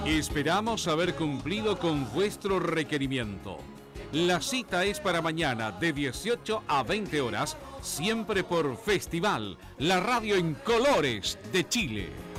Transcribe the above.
Esperamos haber cumplido con vuestro requerimiento. La cita es para mañana de 18 a 20 horas, siempre por Festival, la radio en colores de Chile.